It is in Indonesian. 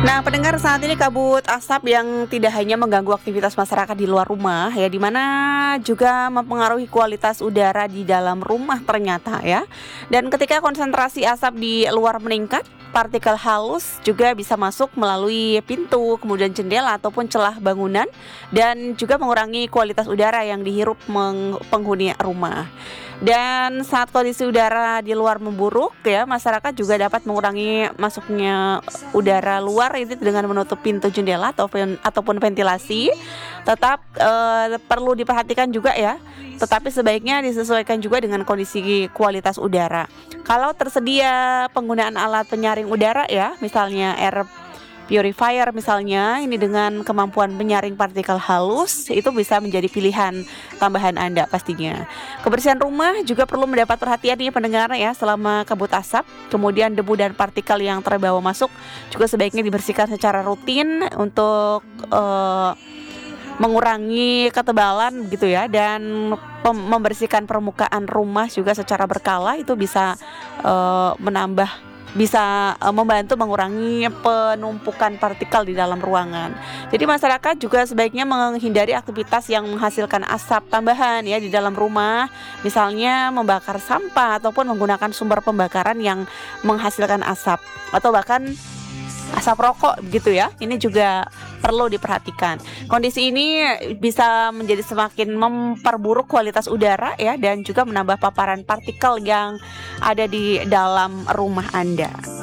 Nah, pendengar, saat ini kabut asap yang tidak hanya mengganggu aktivitas masyarakat di luar rumah ya, di mana juga mempengaruhi kualitas udara di dalam rumah ternyata ya. Dan ketika konsentrasi asap di luar meningkat, partikel halus juga bisa masuk melalui pintu, kemudian jendela ataupun celah bangunan dan juga mengurangi kualitas udara yang dihirup penghuni rumah. Dan saat kondisi udara di luar memburuk ya, masyarakat juga dapat mengurangi masuknya udara luar itu dengan menutup pintu jendela ataupun ventilasi. Tetap perlu diperhatikan juga ya. Tetapi sebaiknya disesuaikan juga dengan kondisi kualitas udara. Kalau tersedia penggunaan alat penyaring udara ya, misalnya air purifier misalnya, ini dengan kemampuan menyaring partikel halus, itu bisa menjadi pilihan tambahan Anda pastinya. Kebersihan rumah juga perlu mendapat perhatian nih pendengar ya, selama kabut asap, kemudian debu dan partikel yang terbawa masuk juga sebaiknya dibersihkan secara rutin untuk mengurangi ketebalan gitu ya, dan membersihkan permukaan rumah juga secara berkala itu bisa membantu mengurangi penumpukan partikel di dalam ruangan. Jadi masyarakat juga sebaiknya menghindari aktivitas yang menghasilkan asap tambahan ya di dalam rumah, misalnya membakar sampah ataupun menggunakan sumber pembakaran yang menghasilkan asap atau bahkan asap rokok gitu ya. Ini juga perlu diperhatikan. Kondisi ini bisa menjadi semakin memperburuk kualitas udara ya, dan juga menambah paparan partikel yang ada di dalam rumah Anda.